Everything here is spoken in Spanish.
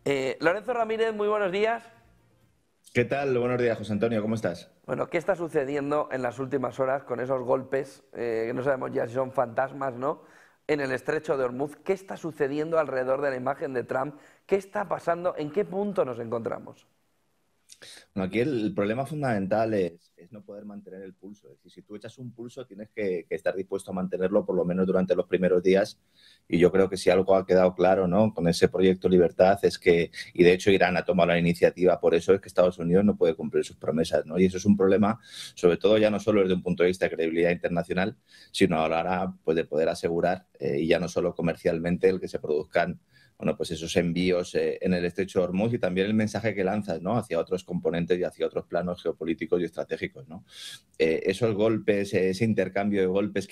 Lorenzo Ramírez, muy buenos días. ¿Qué tal? Buenos días, José Antonio, ¿cómo estás? Bueno, ¿qué está sucediendo en las últimas horas con esos golpes, que no sabemos ya si son fantasmas, ¿no? En el estrecho de Hormuz. ¿Qué está sucediendo alrededor de la imagen de Trump? ¿Qué está pasando? ¿En qué punto nos encontramos? Bueno, aquí el problema fundamental es no poder mantener el pulso. Es decir, si tú echas un pulso, tienes que estar dispuesto a mantenerlo por lo menos durante los primeros días. Y yo creo que si algo ha quedado claro, ¿no?, con ese proyecto Libertad es que, y de hecho Irán ha tomado la iniciativa por eso, es que Estados Unidos no puede cumplir sus promesas, ¿no? Y eso es un problema, sobre todo ya no solo desde un punto de vista de credibilidad internacional, sino a la hora, pues, de poder asegurar, y ya no solo comercialmente, el que se produzcan, bueno, pues esos envíos en el estrecho de Hormuz, y también el mensaje que lanzas, ¿no?, hacia otros componentes y hacia otros planos geopolíticos y estratégicos, ¿no? Esos golpes, ese intercambio de golpes